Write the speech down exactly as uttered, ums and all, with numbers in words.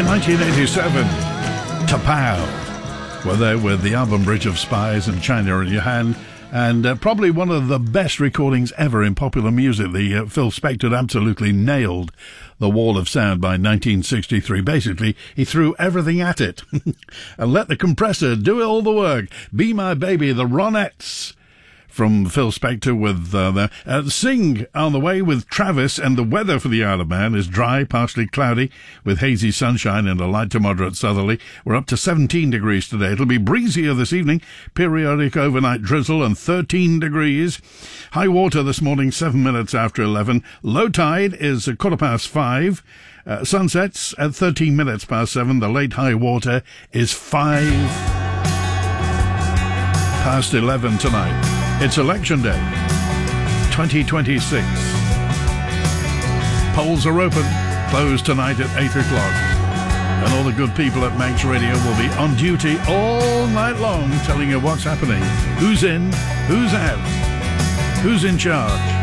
In nineteen eighty-seven, T'Pau were there with the album Bridge of Spies and China in Your Hand, and uh, probably one of the best recordings ever in popular music. The uh, Phil Spector absolutely nailed the wall of sound by nineteen sixty-three. Basically, he threw everything at it and let the compressor do all the work. Be My Baby, the Ronettes, from Phil Spector with uh, the uh, Sing on the way with Travis, and the weather for the Isle of Man is dry, partially cloudy, with hazy sunshine and a light to moderate southerly. We're up to seventeen degrees today. It'll be breezier this evening, periodic overnight drizzle, and thirteen degrees. High water this morning, seven minutes after eleven. Low tide is a quarter past five. Uh, sunsets at thirteen minutes past seven. The late high water is five past eleven tonight. It's election day, twenty twenty-six. Polls are open, closed tonight at eight o'clock. And all the good people at Manx Radio will be on duty all night long, telling you what's happening, who's in, who's out, who's in charge.